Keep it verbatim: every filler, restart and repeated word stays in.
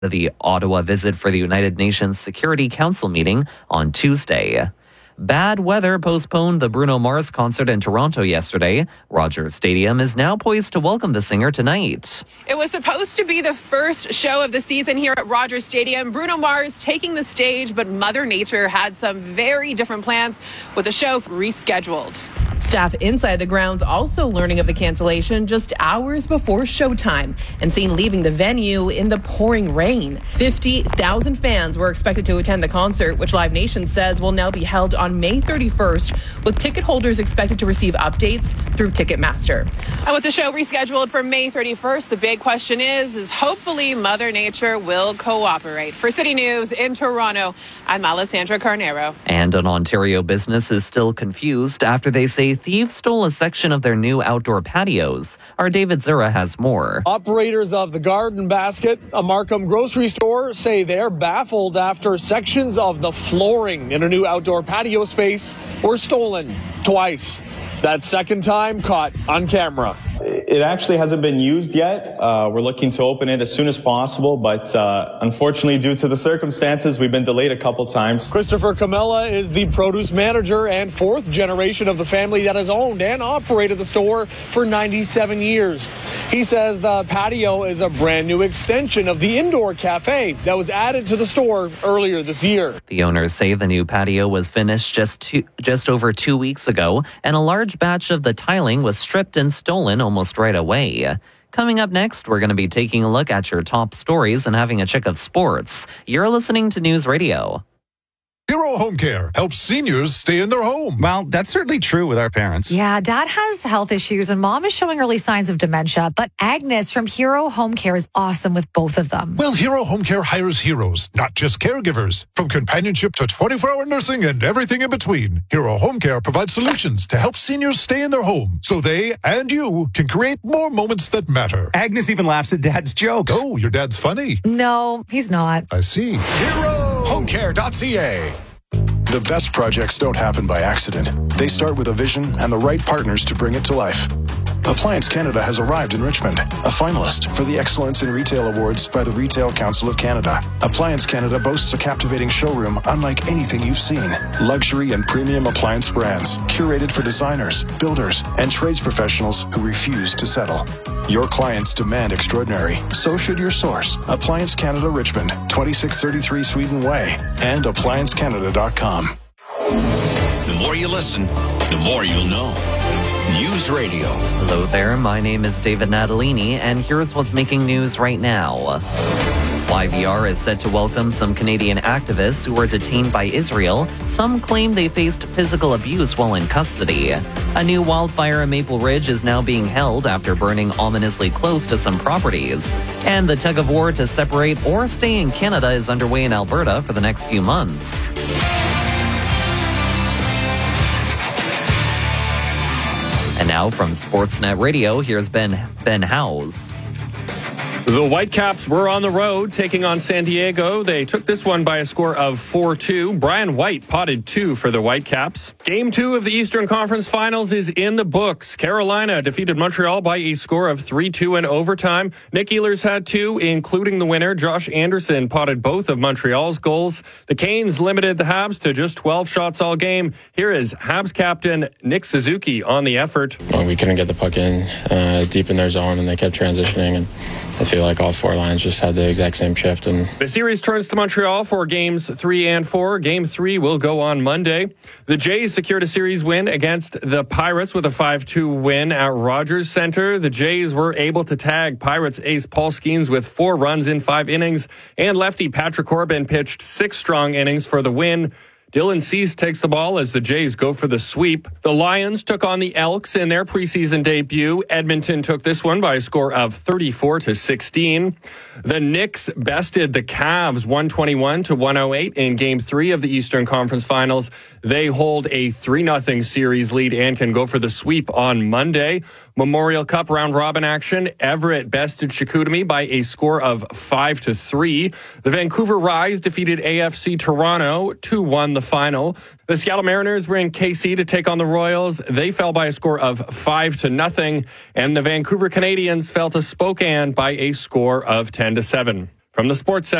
the Ottawa visit for the United Nations Security Council meeting on Tuesday. Bad weather postponed the Bruno Mars concert in Toronto yesterday. Rogers Stadium is now poised to welcome the singer tonight. It was supposed to be the first show of the season here at Rogers Stadium. Bruno Mars taking the stage, but Mother Nature had some very different plans with the show rescheduled. Staff inside the grounds also learning of the cancellation just hours before showtime and seen leaving the venue in the pouring rain. fifty thousand fans were expected to attend the concert, which Live Nation says will now be held on May thirty-first, with ticket holders expected to receive updates through Ticketmaster. And with the show rescheduled for May thirty-first, the big question is, is hopefully Mother Nature will cooperate. For City News in Toronto, I'm Alessandra Carnero. And an Ontario business is still confused after they say thieves stole a section of their new outdoor patios. Our David Zura has more. Operators of the Garden Basket, a Markham grocery store, say they're baffled after sections of the flooring in a new outdoor patio space were stolen twice. That second time caught on camera. It actually hasn't been used yet. Uh, we're looking to open it as soon as possible, but uh, unfortunately, due to the circumstances, we've been delayed a couple times. Christopher Camella is the produce manager and fourth generation of the family that has owned and operated the store for ninety-seven years. He says the patio is a brand new extension of the indoor cafe that was added to the store earlier this year. The owners say the new patio was finished just two, just over two weeks ago, and a large batch of the tiling was stripped and stolen almost right away. Coming up next, we're going to be taking a look at your top stories and having a check of sports. You're listening to News Radio. Hero Home Care helps seniors stay in their home. Well, that's certainly true with our parents. Yeah, Dad has health issues and Mom is showing early signs of dementia, but Agnes from Hero Home Care is awesome with both of them. Well, Hero Home Care hires heroes, not just caregivers. From companionship to twenty-four hour nursing and everything in between, Hero Home Care provides solutions to help seniors stay in their home so they and you can create more moments that matter. Agnes even laughs at Dad's jokes. Oh, your dad's funny. No, he's not. I see. hero home care dot c a. The best projects don't happen by accident. They start with a vision and the right partners to bring it to life. Appliance Canada has arrived in Richmond, a finalist for the Excellence in Retail Awards by the Retail Council of Canada. Appliance Canada boasts a captivating showroom unlike anything you've seen. Luxury and premium appliance brands, curated for designers, builders, and trades professionals who refuse to settle. Your clients demand extraordinary. So should your source. Appliance Canada Richmond, twenty-six thirty-three Sweden Way, and appliance canada dot com. The more you listen, the more you'll know. News Radio. Hello there, my name is David Natalini, and here's what's making news right now. Y V R is set to welcome some Canadian activists who were detained by Israel. Some claim they faced physical abuse while in custody. A new wildfire in Maple Ridge is now being held after burning ominously close to some properties. And the tug of war to separate or stay in Canada is underway in Alberta for the next few months. And now from Sportsnet Radio, here's Ben Ben Howes. The Whitecaps were on the road taking on San Diego. They took this one by a score of four two. Brian White potted two for the Whitecaps. Game two of the Eastern Conference Finals is in the books. Carolina defeated Montreal by a score of three two in overtime. Nick Ehlers had two, including the winner. Josh Anderson potted both of Montreal's goals. The Canes limited the Habs to just twelve shots all game. Here is Habs captain Nick Suzuki on the effort. Well, we couldn't get the puck in uh, deep in their zone, and they kept transitioning, and I feel like all four lines just had the exact same shift. And the series turns to Montreal for games three and four. Game three will go on Monday. The Jays secured a series win against the Pirates with a five two win at Rogers Center. The Jays were able to tag Pirates ace Paul Skeens with four runs in five innings, and lefty Patrick Corbin pitched six strong innings for the win. Dylan Cease takes the ball as the Jays go for the sweep. The Lions took on the Elks in their preseason debut. Edmonton took this one by a score of thirty-four to sixteen. The Knicks bested the Cavs one twenty-one to one oh eight in Game three of the Eastern Conference Finals. They hold a three nothing series lead and can go for the sweep on Monday. Memorial Cup round-robin action. Everett bested Chicoutimi by a score of five to three. The Vancouver Rise defeated A F C Toronto two one the final. The Seattle Mariners were in K C to take on the Royals. They fell by a score of five to nothing. And the Vancouver Canadians fell to Spokane by a score of ten to seven. From the Sports Center.